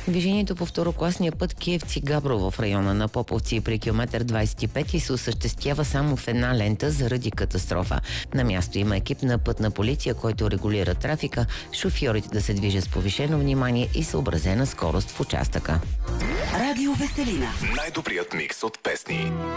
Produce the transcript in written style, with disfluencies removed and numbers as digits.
Движението по второкласния път Киевци-Габрово в района на Поповци при километър 25 се осъществява само в една лента заради катастрофа. На място има екип на пътна полиция, който регулира трафика, шофьорите да се движат с повишено внимание и съобразена скорост в участъка. Радио Веселина. Най-добрият микс от песни.